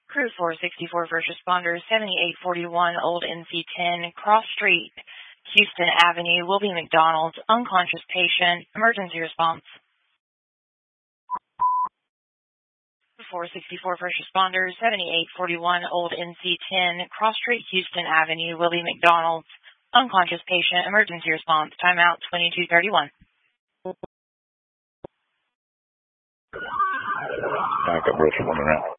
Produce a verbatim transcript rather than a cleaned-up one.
Crew four sixty-four First Responders, seventy-eight forty-one Old N C ten, Cross Street, Houston Avenue, Wilby McDonald, unconscious patient, emergency response. four sixty-four First Responders, seventy-eight forty-one Old N C ten, Cross Street, Houston Avenue, Wilby McDonald, unconscious patient, emergency response. Timeout twenty-two thirty-one. Backup, Russell, one around.